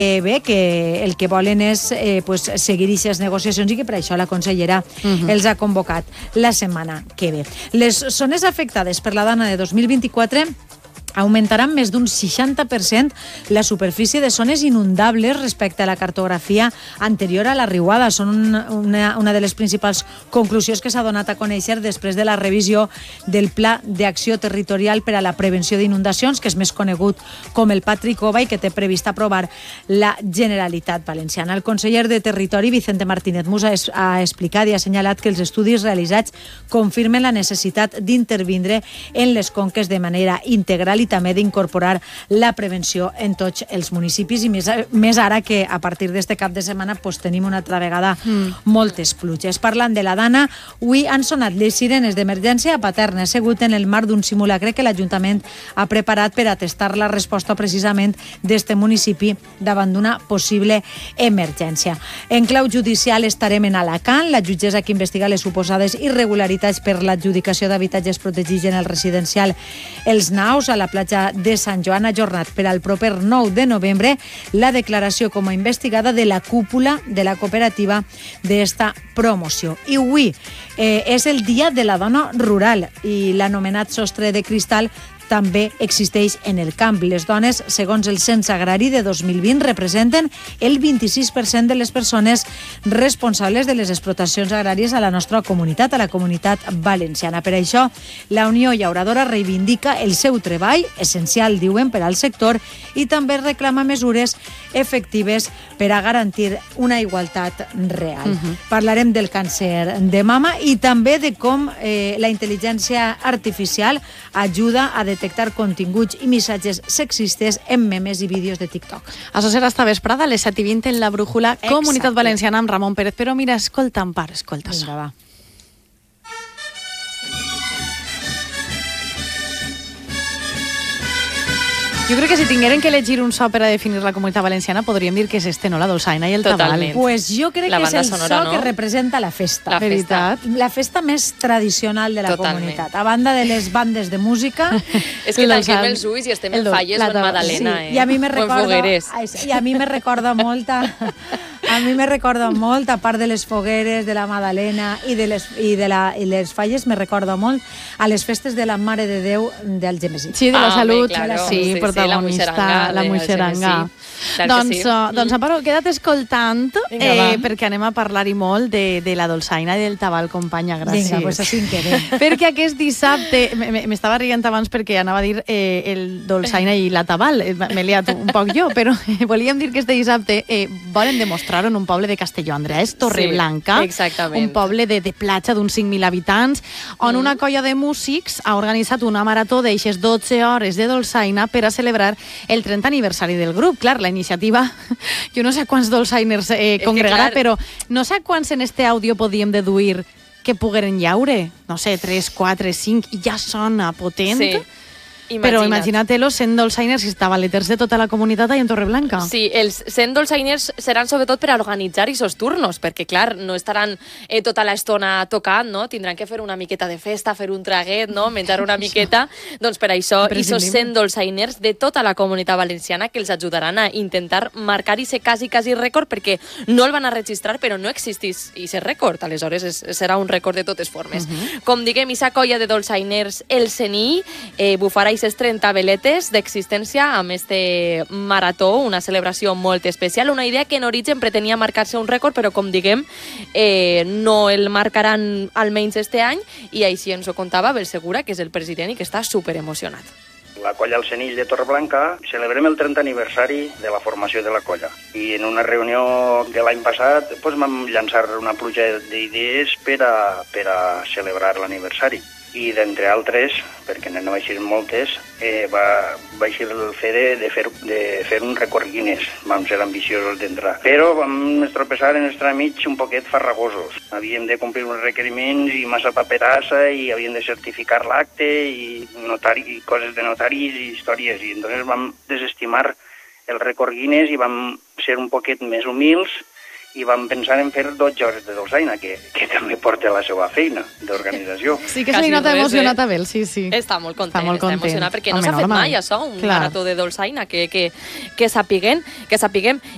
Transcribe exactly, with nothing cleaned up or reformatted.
Eh, bé, que el que volen és eh, pues, seguir aquestes negociacions i que per això la consellera uh-huh. els ha convocat la setmana que ve. Les zones afectades per la Dana de dos mil vint-i-quatre augmentaran més d'un seixanta per cent la superfície de zones inundables respecte a la cartografia anterior a la riuada. Són una, una de les principals conclusions que s'ha donat a conèixer després de la revisió del Pla d'Acció Territorial per a la Prevenció d'Inundacions, que és més conegut com el Patricova i que té previst aprovar la Generalitat Valenciana. El conseller de Territori, Vicente Martínez Musa, ha explicat i ha assenyalat que els estudis realitzats confirmen la necessitat d'intervindre en les conques de manera integral i també d'incorporar la prevenció en tots els municipis i més, més ara que a partir d'este cap de setmana pues, tenim una altra vegada mm. moltes pluges. Parlant de la Dana, avui han sonat les sirenes d'emergència a Paterna, assegut en el marc d'un simulacre que l'Ajuntament ha preparat per a testar la resposta precisament d'este municipi davant d'una possible emergència. En clau judicial estarem en Alacant. La jutgessa que investiga les suposades irregularitats per l'adjudicació d'habitatges protegits en el residencial Els Naus a la platja de Sant Joan ha ajornat per al proper nou de novembre la declaració com a investigada de la cúpula de la cooperativa d'esta promoció. I avui eh, és el Dia de la Dona Rural i l'anomenat sostre de cristal també existeix en el camp. Les dones, segons el Cens Agrari de dos mil vint, representen el vint-i-sis per cent de les persones responsables de les explotacions agràries a la nostra comunitat, a la comunitat valenciana. Per això, la Unió Llauradora reivindica el seu treball, essencial, diuen, per al sector, i també reclama mesures efectives per a garantir una igualtat real. Uh-huh. Parlarem del càncer de mama i també de com eh, la intel·ligència artificial ajuda a detectar continguts i missatges sexistes en memes i vídeos de TikTok. Això serà esta vesprada, a les set i vint en la Brújula. Exacte. Comunitat Valenciana amb Ramon Pérez. Però mira, escolta, Ampar, escolta. Vinga, va. Jo crec que si tingueren que elegir un so per a definir la comunitat valenciana podríem dir que és este, no? La dolçaina i el tabal. Pues jo crec la que és el sonora, so no? que representa la festa. La festa. La festa més tradicional de la Totalment. comunitat. A banda de les bandes de música... és que tanquem els ulls i estem en falles o en Madalena. Sí. Eh? I a mi me recorda... I a mi me recorda molt... A, a mi me recorda molt, a part de les fogueres, de la Madalena i de les, i de la, i les falles, me recorda molt a les festes de la Mare de Déu d'Algemesí. Sí, de la ah, salut. Bé, claro. Sí, sí, protagonista, sí, la muixeranga. La muixeranga. Clar doncs, sí. uh, doncs, Amparo, queda't escoltant, Vinga, eh, perquè anem a parlar-hi molt de, de la dolçaina i del tabal, companya, gràcies. Vinga, pues així en quede. Perquè aquest dissabte, m'estava rient abans perquè anava a dir eh, el dolçaina i la tabal, m'he liat un poc jo, però eh, volíem dir que este dissabte eh, volen demostrar en un poble de Castelló, Andrea, és Torreblanca, sí, un poble de, de platja d'uns cinc mil habitants, on mm. una colla de músics ha organitzat una marató d'eixes dotze hores de dolçaina per a celebrar el trentè aniversari del grup. Clar, la iniciativa, jo no sé quants dolçainers eh, congregarà, clar, però no sé quants en este àudio podíem deduir que pogueren llaure. No sé, tres, quatre, cinc, i ja sona potent. Sí. Imagina't. Però imagina't-lo, sent dolçainers i tabaleters de tota la comunitat allà en Torreblanca. Sí, els cent dolçainers seran sobretot per a organitzar aquests turnos, perquè, clar, no estaran eh, tota l'estona tocant, no? Tindran que fer una miqueta de festa, fer un traguet, no? Menjar una miqueta. Doncs per això, aquests cent dolçainers de tota la comunitat valenciana que els ajudaran a intentar marcar aquest quasi, quasi rècord, perquè no el van a registrar, però no existís aquest rècord. Aleshores, és, serà un rècord de totes formes. Uh -huh. Com diguem, aquesta colla de dolçainers, el Sení, eh, bufarà aquestes trenta veletes d'existència amb este marató, una celebració molt especial, una idea que en origen pretenia marcar-se un rècord, però com diguem, eh, no el marcaran almenys este any, i així ens ho contava Abel Segura, que és el president i que està superemocionat. La colla El Senill de Torreblanca celebrem el trentè aniversari de la formació de la colla. I en una reunió de l'any passat doncs, vam llançar una pluja d'idees per a, per a celebrar l'aniversari. I d'entre altres, perquè n'hi va eixir moltes, eh, va, va eixir el fet de, de, fer, de fer un rècord Guinness. Vam ser ambiciosos d'entrar. Però vam estropeçar en els tràmits un poquet farragosos. Havíem de complir uns requeriments i massa paperassa i havíem de certificar l'acte i, notari, i coses de notaris i històries. I entonces vam desestimar el rècord Guinness i vam ser un poquet més humils i vam pensar en fer dotze hores de dolçaina, que, que també porta la seva feina d'organització. Sí que se li nota emocionat a Abel, sí, sí. Està molt content, està, molt content. està emocionat, perquè Home, no s'ha fet normal. mai això, un Clar. marató de dolçaina, que, que, que sapiguem, que sapiguem.